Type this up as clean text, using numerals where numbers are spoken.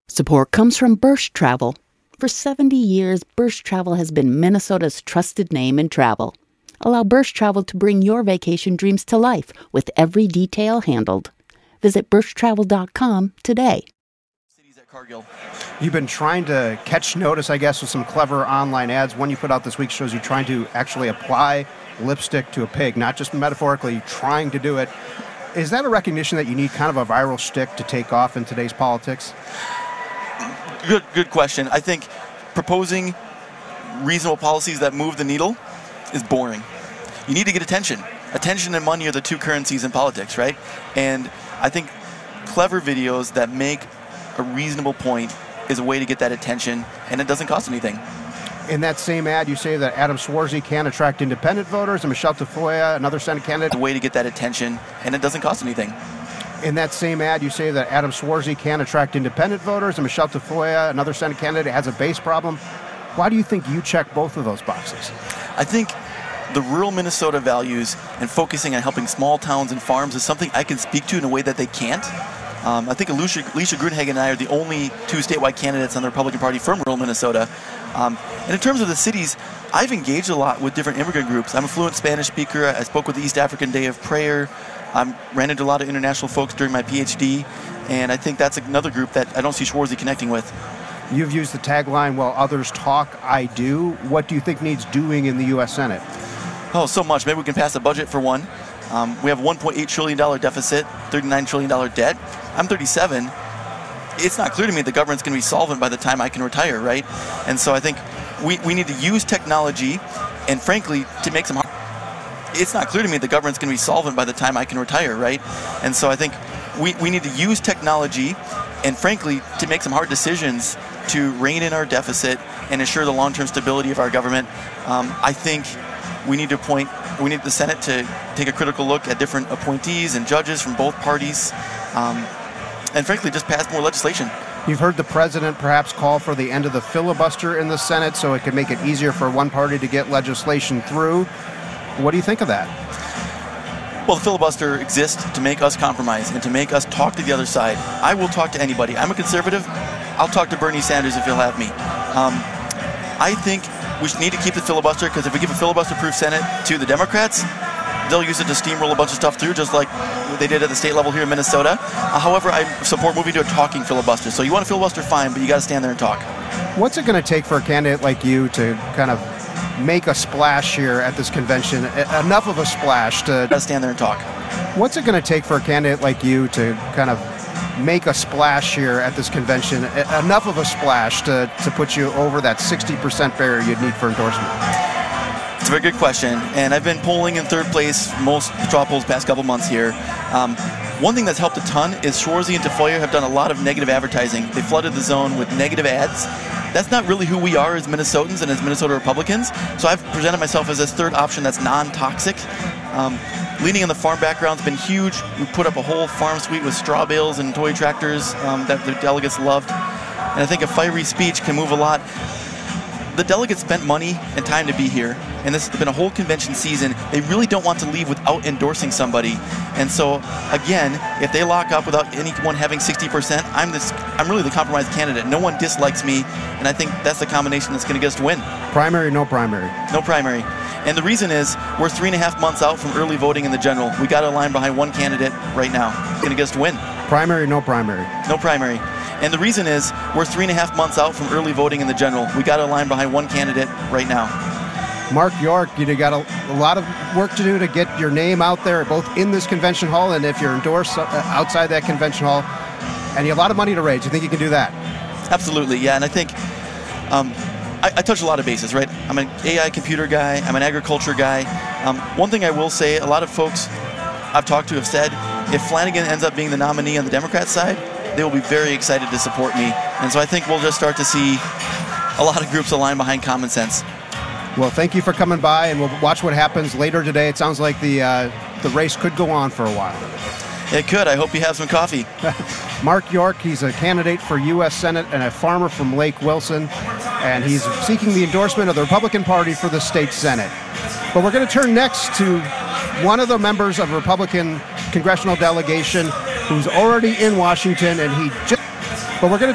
Support comes from Birch Travel. For 70 years, Birch Travel has been Minnesota's trusted name in travel. Allow Birch Travel to bring your vacation dreams to life with every detail handled. Visit birchtravel.com today. Cities at Cargill. You've been trying to catch notice, I guess, with some clever online ads. One you put out this week shows you trying to actually apply lipstick to a pig, not just metaphorically, trying to do it. Is that a recognition that you need kind of a viral shtick to take off in today's politics? Good question. I think proposing reasonable policies that move the needle is boring. You need to get attention. Attention and money are the two currencies in politics, right? And I think clever videos that make a reasonable point is a way to get that attention, and it doesn't cost anything. In that same ad, you say that Adam Swarzy can attract independent voters, and Michelle Tafoya, another Senate candidate. A way to get that attention, and it doesn't cost anything. In that same ad, you say that Adam Swarzy can attract independent voters, and Michelle Tafoya, another Senate candidate, has a base problem. Why do you think you check both of those boxes? I think the rural Minnesota values and focusing on helping small towns and farms is something I can speak to in a way that they can't. I think Alicia Gruenhagen and I are the only two statewide candidates on the Republican Party from rural Minnesota. And in terms of the cities, I've engaged a lot with different immigrant groups. I'm a fluent Spanish speaker. I spoke with the East African Day of Prayer. I ran into a lot of international folks during my PhD, and I think that's another group that I don't see Swarzy connecting with. You've used the tagline, "While others talk, I do." What do you think needs doing in the U.S. Senate? Oh, so much. Maybe we can pass a budget for one. We have a $1.8 trillion deficit, $39 trillion debt. I'm 37. It's not clear to me the government's going to be solvent by the time I can retire, right? And so I think we need to use technology, and frankly, to make some. It's not clear to me the government's going to be solvent by the time I can retire, right? And so I think we need to use technology, and frankly, to make some hard decisions to rein in our deficit and ensure the long-term stability of our government. I think we need the Senate to take a critical look at different appointees and judges from both parties, and frankly, just pass more legislation. You've heard the president perhaps call for the end of the filibuster in the Senate so it can make it easier for one party to get legislation through. What do you think of that? Well, the filibuster exists to make us compromise and to make us talk to the other side. I will talk to anybody. I'm a conservative. I'll talk to Bernie Sanders if he'll have me. I think we need to keep the filibuster, because if we give a filibuster-proof Senate to the Democrats, they'll use it to steamroll a bunch of stuff through, just like they did at the state level here in Minnesota. However, I support moving to a talking filibuster. So you want a filibuster, fine, but you got to stand there and talk. What's it going to take for a candidate like you to kind of make a splash here at this convention, enough of a splash to stand there and talk? What's it going to take for a candidate like you to kind of make a splash here at this convention, enough of a splash to put you over that 60% barrier you'd need for endorsement? It's a very good question, and I've been polling in third place most straw polls past couple months here. One thing that's helped a ton is Swarzy and Tafoya have done a lot of negative advertising. They flooded the zone with negative ads. That's not really who we are as Minnesotans and as Minnesota Republicans, so I've presented myself as this third option that's non-toxic. Leaning on the farm background's been huge. We put up a whole farm suite with straw bales and toy tractors that the delegates loved. And I think a fiery speech can move a lot. The delegates spent money and time to be here, and this has been a whole convention season. They really don't want to leave without endorsing somebody. And so, again, if they lock up without anyone having 60%, I'm really the compromised candidate. No one dislikes me, and I think that's the combination that's going to get us to win. Primary, no primary. No primary. And the reason is we're 3.5 months out from early voting in the general. We got to align behind one candidate right now. It's going to get us to win. Primary, no primary. No primary. And the reason is we're 3.5 months out from early voting in the general. We got to align behind one candidate right now. Mark York, you got a lot of work to do to get your name out there, both in this convention hall and if you're endorsed outside that convention hall. And you have a lot of money to raise. You think you can do that? Absolutely, yeah. And I think I touch a lot of bases, right? I'm an AI computer guy. I'm an agriculture guy. One thing I will say, a lot of folks I've talked to have said, if Flanagan ends up being the nominee on the Democrat side, they will be very excited to support me. And so I think we'll just start to see a lot of groups align behind common sense. Well, thank you for coming by, and we'll watch what happens later today. It sounds like the race could go on for a while. It could. I hope you have some coffee. Mark York, he's a candidate for U.S. Senate and a farmer from Lake Wilson, and he's seeking the endorsement of the Republican Party for the state Senate. But we're going to turn next to one of the members of the Republican congressional delegation who's already in Washington, and but we're going to